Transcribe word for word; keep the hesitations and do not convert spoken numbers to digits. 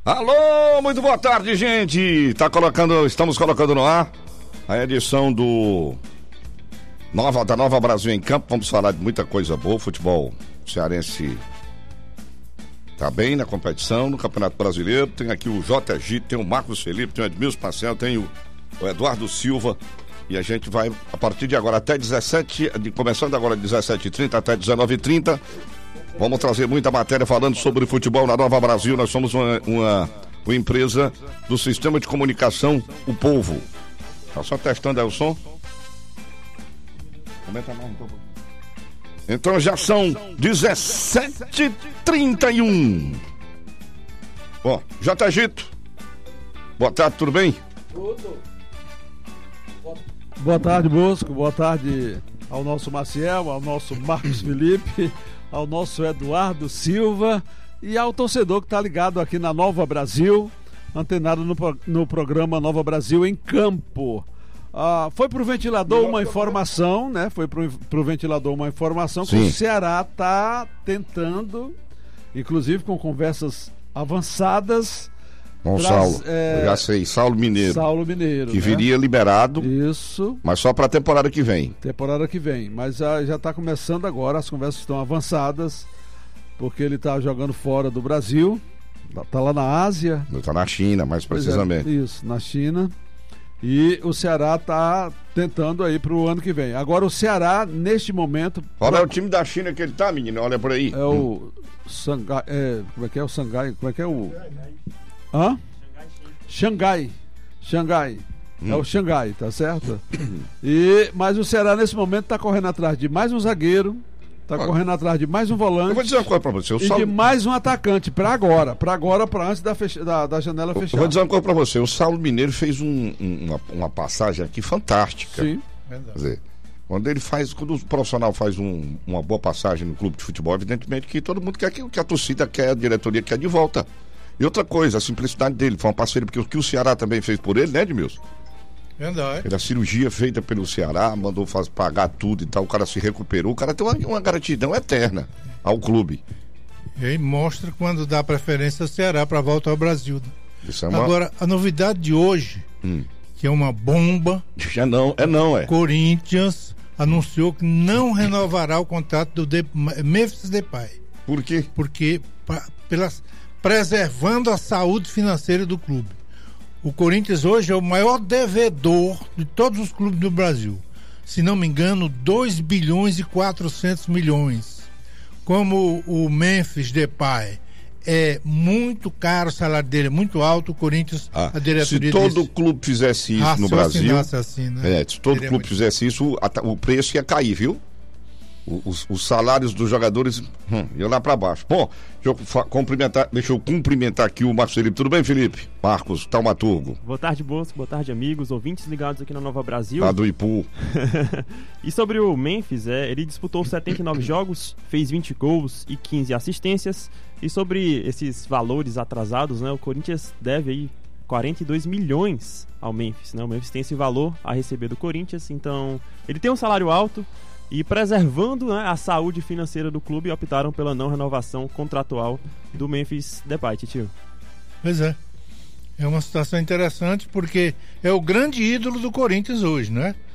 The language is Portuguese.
Alô, muito boa tarde, gente. Tá colocando, estamos colocando no ar a edição do Nova, da Nova Brasil em Campo. Vamos falar de muita coisa boa. O futebol cearense tá bem na competição, no Campeonato Brasileiro. Tem aqui o J G, tem o Marcos Felipe, tem o Edmilson Parcel, tem o, o Eduardo Silva. E a gente vai, a partir de agora até dezessete, de, começando agora às dezessete e trinta até dezenove e trinta, vamos trazer muita matéria falando sobre futebol na Nova Brasil. Nós somos uma, uma, uma empresa do Sistema de Comunicação O Povo. Tá só testando aí o som? Comenta mais então. Então já são dezessete e trinta e um. Ó, J. Gito. Boa tarde, tudo bem? Tudo. Boa tarde, Bosco. Boa tarde ao nosso Maciel, ao nosso Marcos Felipe, ao nosso Eduardo Silva e ao torcedor que está ligado aqui na Nova Brasil, antenado no, no programa Nova Brasil em Campo. Ah, foi pro ventilador uma informação, né? Foi pro, pro ventilador uma informação que Sim. o Ceará está tentando, inclusive com conversas avançadas, com Saulo, é, já sei, Saulo Mineiro. Saulo Mineiro. Que né? viria liberado. Isso. Mas só para a temporada que vem. Temporada que vem. Mas já está começando agora, as conversas estão avançadas, porque ele está jogando fora do Brasil. Está lá na Ásia. Está na China, mais precisamente. É, isso, na China. E o Ceará está tentando aí para o ano que vem. Agora o Ceará, neste momento. Olha pra... o time da China que ele tá, menino. Olha por aí. É o. Sangai, é, como é que é o Sangai? Como é que é o. Hã? Xangai. Xangai. Hum. É o Xangai, tá certo? E, mas o Ceará nesse momento tá correndo atrás de mais um zagueiro, tá Olha. correndo atrás de mais um volante. Eu vou dizer uma coisa pra você. Eu e só... de mais um atacante pra agora. Pra agora, pra antes da, fecha... da, da janela fechada. Eu vou dizer uma coisa pra você. O Saulo Mineiro fez um, um, uma, uma passagem aqui fantástica. Sim. Quer dizer, quando ele faz, quando o profissional faz um, uma boa passagem no clube de futebol, evidentemente que todo mundo quer que, que a torcida quer, a diretoria quer de volta. E outra coisa, a simplicidade dele, foi uma parceria, porque o que o Ceará também fez por ele, né, Edmilson? Verdade. Era cirurgia feita pelo Ceará, mandou faz, pagar tudo e tal, o cara se recuperou, o cara tem uma, uma gratidão eterna ao clube. E aí mostra quando dá preferência ao Ceará para volta ao Brasil. Isso é uma... Agora, a novidade de hoje, hum. que é uma bomba. Já não, é não, é. Corinthians anunciou que não renovará o contrato do De... Memphis Depay. Por quê? Porque, pra, pelas... preservando a saúde financeira do clube. O Corinthians hoje é o maior devedor de todos os clubes do Brasil. Se não me engano, dois bilhões e quatrocentos milhões. Como o Memphis Depay é muito caro, o salário dele é muito alto, o Corinthians, ah, a diretoria... Se todo disse, clube fizesse isso ah, no Brasil... Assim, né? é, se todo clube muito... fizesse isso, o preço ia cair, viu? Os, os salários dos jogadores hum, iam lá para baixo. Bom, deixa eu cumprimentar, deixa eu cumprimentar aqui o Marcos Felipe. Tudo bem, Felipe? Marcos, Taumaturgo. Boa tarde, Bosco. Boa tarde, amigos, ouvintes ligados aqui na Nova Brasil. Lá do Ipu. E sobre o Memphis, é, ele disputou setenta e nove jogos, fez vinte gols e quinze assistências. E sobre esses valores atrasados, né, o Corinthians deve aí quarenta e dois milhões ao Memphis, né? O Memphis tem esse valor a receber do Corinthians, então ele tem um salário alto. E preservando, né, a saúde financeira do clube, optaram pela não renovação contratual do Memphis Depay, tio. Pois é. É uma situação interessante porque é o grande ídolo do Corinthians hoje, né?